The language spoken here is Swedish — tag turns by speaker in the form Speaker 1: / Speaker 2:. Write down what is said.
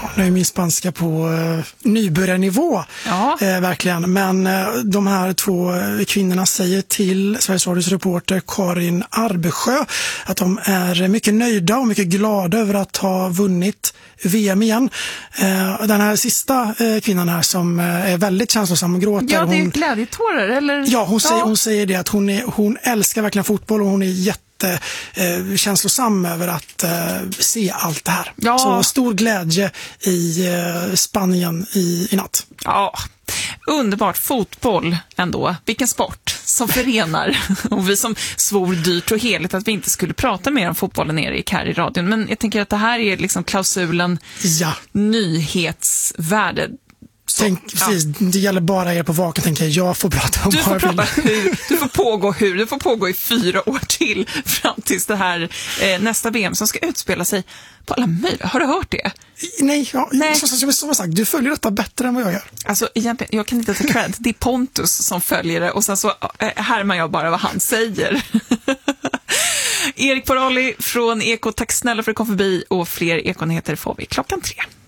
Speaker 1: nu är min spanska på nybörjarnivå, verkligen. Men de här två kvinnorna säger till Sveriges Radios reporter Karin Arbesjö att de är mycket nöjda och mycket glada över att ha vunnit VM igen. Den här sista kvinnan här som är väldigt känslosam och gråter.
Speaker 2: Ja, det är glädjetårar, eller?
Speaker 1: Ja, hon säger det att hon älskar verkligen fotboll och hon är känslosam över att se allt det här. Ja. Så stor glädje i Spanien i natt.
Speaker 2: Ja, underbart. Fotboll ändå. Vilken sport som förenar. Och vi som svor dyrt och heligt att vi inte skulle prata mer om fotbollen, Erik, här i radion. Men jag tänker att det här är liksom klausulen nyhetsvärde.
Speaker 1: Precis, det gäller bara er på vaken, tänker jag får prata om.
Speaker 2: Du får pågå i 4 år till fram tills det här nästa VM som ska utspela sig på alla möjliga. Har du hört det?
Speaker 1: Nej. Som sagt, du följer detta bättre än vad jag gör.
Speaker 2: Alltså egentligen, jag kan inte ta cred. Det är Pontus som följer det och sen så härmar jag bara vad han säger. Erik Porolli från Eko, tack snälla för att du kom förbi, och fler Ekonyheter får vi 3:00.